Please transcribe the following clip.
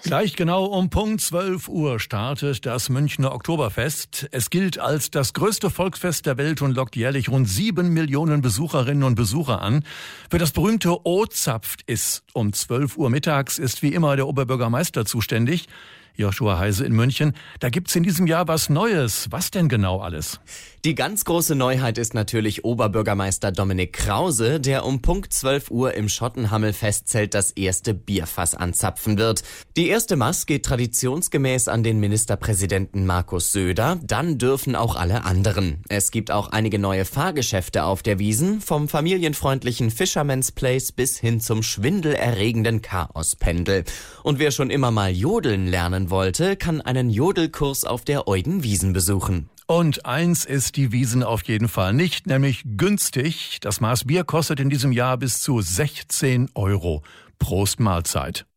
Gleich genau um Punkt 12 Uhr startet das Münchner Oktoberfest. Es gilt als das größte Volksfest der Welt und lockt jährlich rund 7 Millionen Besucherinnen und Besucher an. Für das berühmte O-Zapft ist um 12 Uhr mittags ist wie immer der Oberbürgermeister zuständig. Joshua Heise in München. Da gibt's in diesem Jahr was Neues. Was denn genau alles? Die ganz große Neuheit ist natürlich Oberbürgermeister Dominik Krause, der um Punkt 12 Uhr im Schottenhammel-Festzelt das erste Bierfass anzapfen wird. Die erste Maß geht traditionsgemäß an den Ministerpräsidenten Markus Söder. Dann dürfen auch alle anderen. Es gibt auch einige neue Fahrgeschäfte auf der Wiesn, vom familienfreundlichen Fisherman's Place bis hin zum schwindelerregenden Chaospendel. Und wer schon immer mal jodeln lernen wollte, kann einen Jodelkurs auf der Eudenwiesn besuchen. Und eins ist die Wiesn auf jeden Fall nicht, nämlich günstig. Das Maß Bier kostet in diesem Jahr bis zu 16 €. Prost Mahlzeit.